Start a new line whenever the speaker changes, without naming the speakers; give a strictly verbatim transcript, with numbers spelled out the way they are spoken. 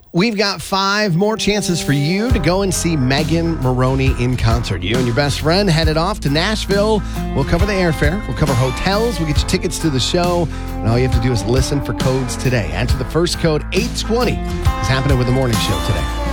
We've got five more chances for you to go and see Megan Moroney in concert. You and your best friend headed off to Nashville. We'll cover the airfare. We'll cover hotels. We'll get you tickets to the show. And all you have to do is listen for codes today. Enter the first code, eight twenty, is happening with the morning show today.